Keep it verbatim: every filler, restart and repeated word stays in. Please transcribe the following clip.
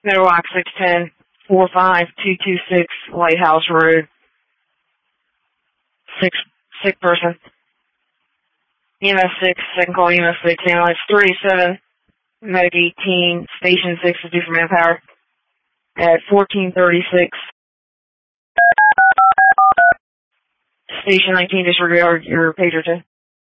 Norwalk six ten, four five two two six, Lighthouse Road. Six, sick person. E M S six, second call E M S six, ambulance three seven, medic eighteen, station six is due for manpower at fourteen thirty-six. Station nineteen, disregard your pager ten.